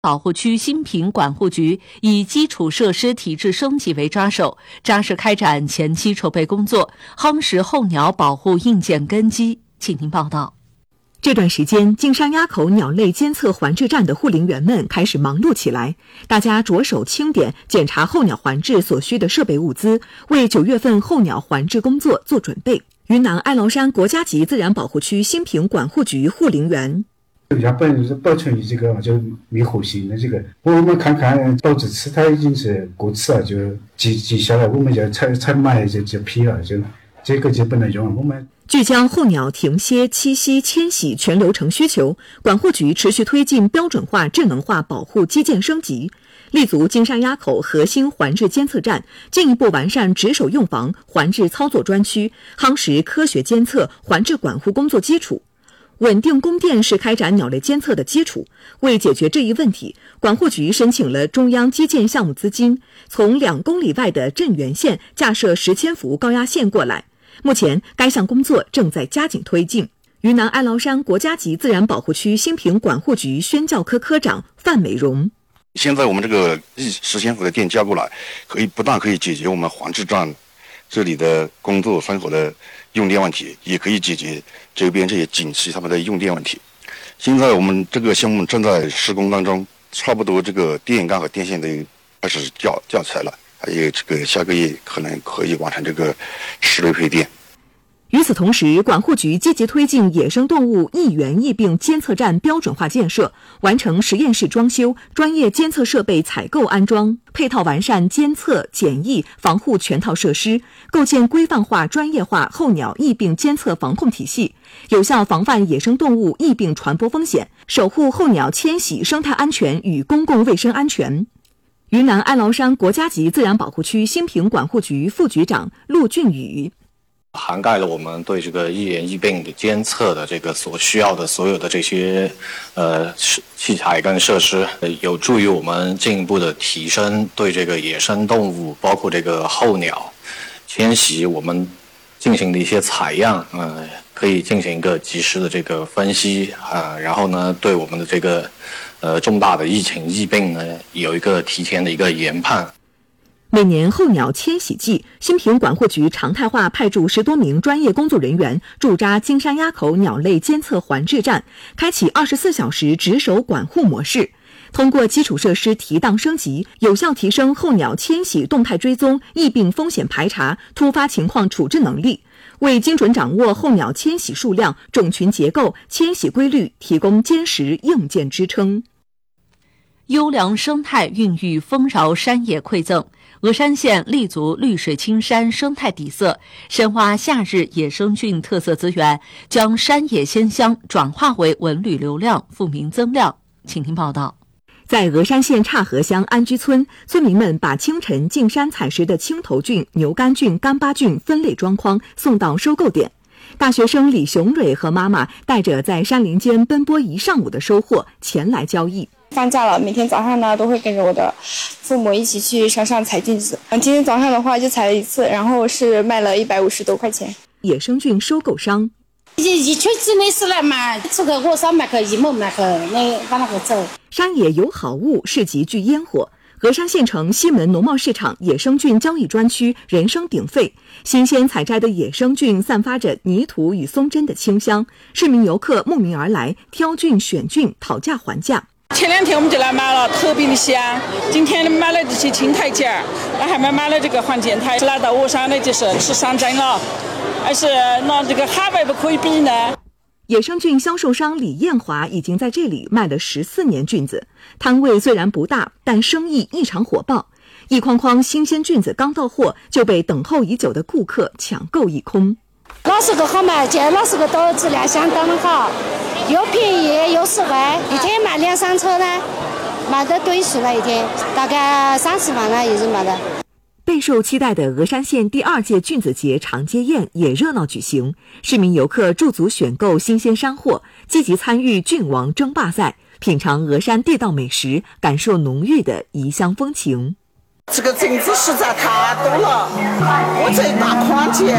保护区新品管护局以基础设施体制升级为抓手，扎实开展前期筹备工作，夯实候鸟保护硬件根基。请听报道。 这段时间，金山垭口鸟类监测环制站的护林员们开始忙碌起来，大家着手清点、检查候鸟环制所需的设备物资，为9月份候鸟环制工作做准备。云南哀牢山国家级自然保护区新品管护局护林员。 要保存这个就灭活性的这个，我们看看导致吃它已经是过期了，就记下来，我们就采买就批了，就这个就不能用了。我们聚焦候鸟停歇、栖息、迁徙全流程需求，管护局持续推进标准化、智能化保护基建升级，立足金山垭口核心环制监测站，进一步完善值守用房、环制操作专区，夯实科学监测、环制管护工作基础。稳定供电是开展鸟类监测的基础。为解决这一问题，管护局申请了中央基建项目资金，从2公里外的镇原县架设10千伏高压线过来。目前，该项工作正在加紧推进。云南哀牢山国家级自然保护区新品管护局宣教科科长范美荣。 现在我们这个10千伏的电加过来，不但可以解决我们环制站这里的工作生活的用电问题，也可以解决周边这些景区他们的用电问题。现在我们这个项目正在施工当中，差不多这个电杆和电线都开始架起来了，还有这个下个月可能可以完成这个室内配电。 与此同时，管护局积极推进野生动物疫源疫病监测站标准化建设，完成实验室装修、专业监测设备采购安装，配套完善监测、检疫、防护全套设施，构建规范化、专业化候鸟疫病监测防控体系，有效防范野生动物疫病传播风险，守护候鸟迁徙生态安全与公共卫生安全。云南哀牢山国家级自然保护区新品管护局副局长陆俊宇。 涵盖了我们对这个疫源疫病的监测的这个所需要的所有的这些器材跟设施，有助于我们进一步的提升对这个野生动物，包括这个候鸟迁徙，我们进行的一些采样，可以进行一个及时的这个分析然后呢，对我们的这个重大的疫情疫病呢，有一个提前的一个研判。 每年候鸟迁徙季，新品管护局常态化派驻10多名专业工作人员驻扎金山垭口鸟类监测环制站，开启24小时值守管护模式。通过基础设施提档升级，有效提升候鸟迁徙动态追踪、疫病风险排查、突发情况处置能力，为精准掌握候鸟迁徙数量、种群结构、迁徙规律提供坚实硬件支撑。 优良生态孕育丰饶山野馈赠。峨山县立足绿水青山生态底色，深挖夏日野生菌特色资源，将山野鲜香转化为文旅流量、富民增量。请听报道。 在峨山县岔河乡安居村，村民们把清晨进山采食的青头菌、牛肝菌、干巴菌分类装筐，送到收购点。大学生李雄蕊和妈妈带着在山林间奔波一上午的收获前来交易。 放假了，每天早上呢都会跟着我的父母一起去山上采菌子。今天早上的话就采了一次，然后是卖了150多块钱。 野生菌收购商。 一圈子没事了嘛，这个我上买个一毛买个那把那个走。 山野有好物，市集聚烟火。峨山县城西门农贸市场野生菌交易专区人声鼎沸，新鲜采摘的野生菌散发着泥土与松针的清香，市民游客慕名而来，挑菌选菌，讨价还价。 前2天我们就来买了，特别的香。今天买了这些青苔茎，还买了这个黄剑苔。来到峨山的就是吃山珍了，还是那这个海外不可以比呢。 野生菌销售商李艳华已经在这里卖了14年菌子，摊位虽然不大，但生意异常火爆。一筐筐新鲜菌子刚到货，就被等候已久的顾客抢购一空。 那是个好买件，那是个都质量相当的好，又便宜又实惠，一天卖2-3车呢，卖的对数了，一天大概30万了，一日卖的。 备受期待的峨山县第2届菌子节长街宴也热闹举行，市民游客驻足选购新鲜山货，积极参与菌王争霸赛，品尝峨山地道美食，感受浓郁的异乡风情。 这个菌子实在太多了，我这一大筐件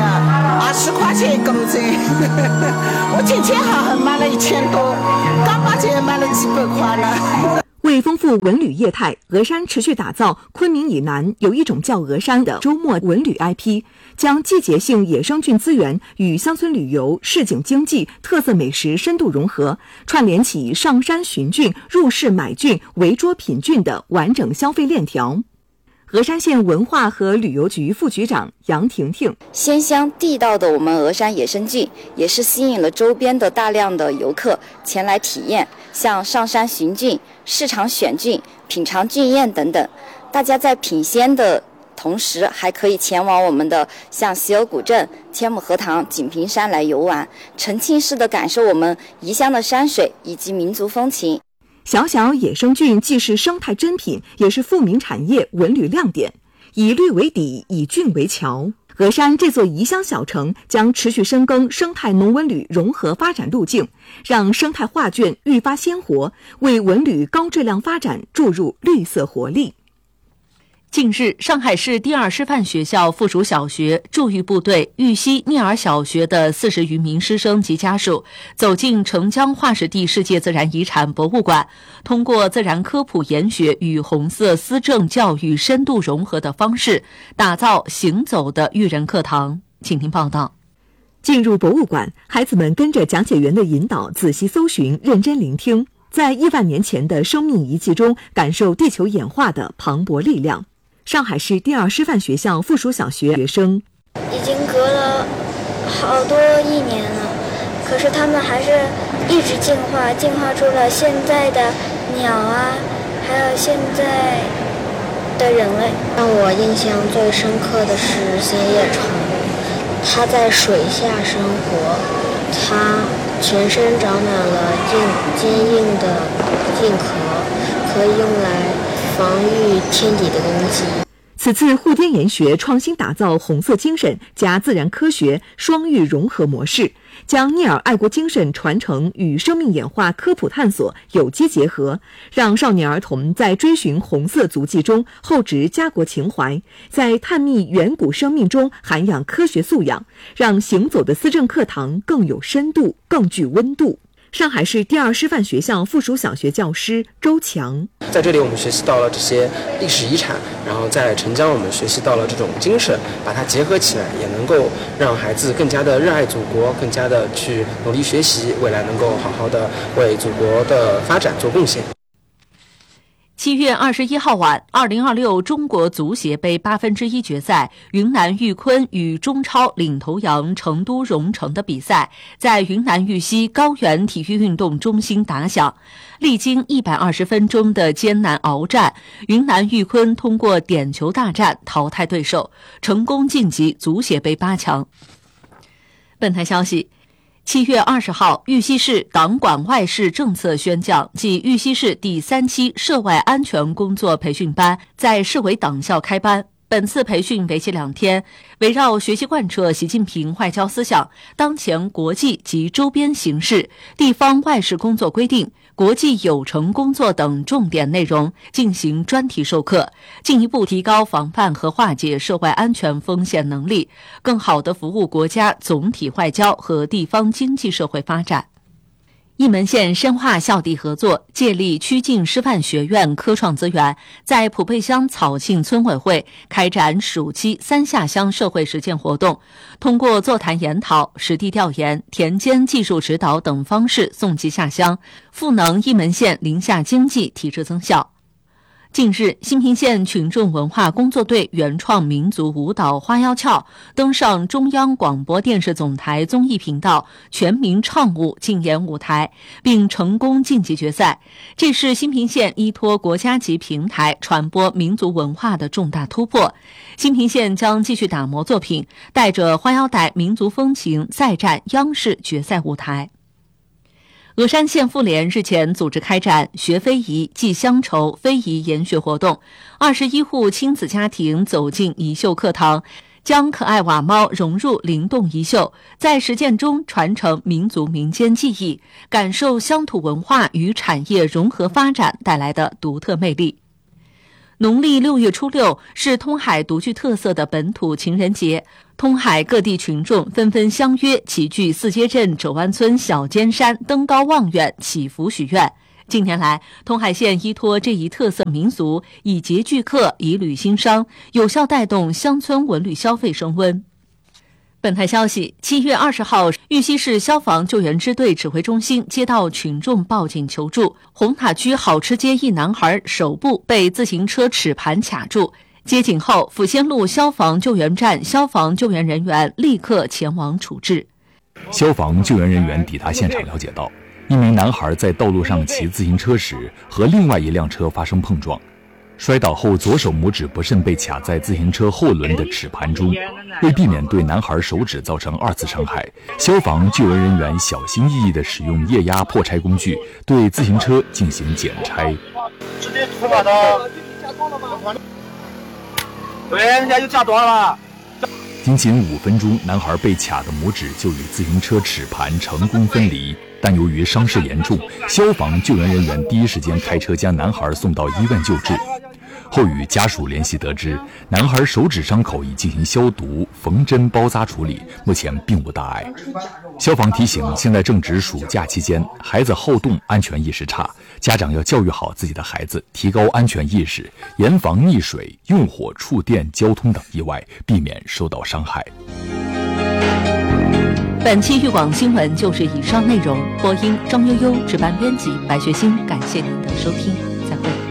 20块钱一公斤，我今天还买了1000多，干巴件买了几百块呢。 为丰富文旅业态，峨山持续打造昆明以南有一种叫峨山的周末文旅 IP， 将季节性野生菌资源与乡村旅游、市井经济、特色美食深度融合，串联起上山寻菌、入市买菌、围桌品菌的完整消费链条。峨山县文化和旅游局副局长杨婷婷： 鲜香地道的我们峨山野生菌，也是吸引了周边的大量的游客前来体验，像上山寻菌、市场选菌、品尝菌宴等等。大家在品鲜的同时，还可以前往我们的像喜尔古镇、天目荷塘、锦屏山来游玩，沉浸式的感受我们宜乡的山水以及民族风情。 小小野生菌既是生态珍品，也是富民产业文旅亮点。以绿为底，以菌为桥。峨山这座宜乡小城将持续深耕生态农文旅融合发展路径，让生态画卷愈发鲜活，为文旅高质量发展注入绿色活力。 近日，上海市第二师范学校附属小学驻豫部队玉溪聂尔小学的40余名师生及家属走进澄江化石地世界自然遗产博物馆，通过自然科普研学与红色思政教育深度融合的方式，打造行走的育人课堂。请听报道。 进入博物馆，孩子们跟着讲解员的引导，仔细搜寻，认真聆听，在亿万年前的生命遗迹中感受地球演化的磅礴力量。上海市第二师范学校附属小学学生： 已经隔了好多亿年了，可是他们还是一直进化出了现在的鸟啊，还有现在的人类。让我印象最深刻的是三叶虫，它在水下生活，它全身长满了坚硬的硬壳，可以用来防御天敌的攻击。 此次沪滇研学创新打造红色精神加自然科学双育融合模式，将聂尔爱国精神传承与生命演化科普探索有机结合，让少年儿童在追寻红色足迹中厚植家国情怀，在探秘远古生命中涵养科学素养，让行走的思政课堂更有深度，更具温度。上海市第二师范学校附属小学教师周强： 在这里我们学习到了这些历史遗产，然后在澄江我们学习到了这种精神，把它结合起来，也能够让孩子更加的热爱祖国，更加的去努力学习，未来能够好好的为祖国的发展做贡献。 7月21号晚，2026中国足协杯1/8决赛，云南玉坤与中超领头羊成都蓉城的比赛在云南玉溪高原体育运动中心打响。历经120分钟的艰难鏖战，云南玉坤通过点球大战淘汰对手，成功晋级足协杯8强。本台消息，7月20号，玉溪市党管外事政策宣讲暨玉溪市第3期涉外安全工作培训班在市委党校开班。本次培训为期2天，围绕学习贯彻习近平外交思想、当前国际及周边形势、地方外事工作规定、国际有成工作等重点内容进行专题授课，进一步提高防范和化解涉外安全风险能力，更好地服务国家总体外交和地方经济社会发展。沂门县深化校地合作，借力曲靖师范学院科创资源，在普贝乡草庆村委会开展暑期3下乡社会实践活动，通过座谈研讨、实地调研、田间技术指导等方式送集下乡，赋能沂门县林下经济提质增效。近日，新平县群众文化工作队原创民族舞蹈《花腰翘》登上中央广播电视总台综艺频道全民唱舞竞演舞台，并成功晋级决赛。这是新平县依托国家级平台传播民族文化的重大突破。新平县将继续打磨作品，带着花腰带民族风情再战央视决赛舞台。峨山县妇联日前组织开展学非遗祭乡愁非遗研学活动，21户亲子家庭走进宜绣课堂，将可爱瓦猫融入灵动宜绣，在实践中传承民族民间技艺，感受乡土文化与产业融合发展带来的独特魅力。农历6月初6是通海独具特色的本土情人节，通海各地群众纷纷相约齐聚四街镇肘湾村小尖山登高望远祈福许愿。 近年来，通海县依托这一特色民俗，以节聚客，以旅兴商，有效带动乡村文旅消费升温。本台消息，7月20号，玉溪市消防救援支队指挥中心接到群众报警求助，红塔区好吃街一男孩手部被自行车齿盘卡住。接警后，抚仙路消防救援站消防救援人员立刻前往处置。 消防救援人员抵达现场了解到，一名男孩在道路上骑自行车时和另外一辆车发生碰撞，摔倒后左手拇指不慎被卡在自行车后轮的齿盘中。为避免对男孩手指造成2次伤害，消防救援人员小心翼翼地使用液压破拆工具对自行车进行剪拆。 直接出马的，对，人家就夹断了。 仅5分钟，男孩被卡的拇指就与自行车齿盘成功分离。但由于伤势严重，消防救援人员第一时间开车将男孩送到医院救治。后与家属联系得知，男孩手指伤口已进行消毒、缝针、包扎处理，目前并无大碍。消防提醒，现在正值暑假期间，孩子好动，安全意识差，家长要教育好自己的孩子，提高安全意识，严防溺水、用火、触电、交通等意外，避免受到伤害。 本期粤广新闻就是以上内容，播音张悠悠，值班编辑白学新，感谢您的收听。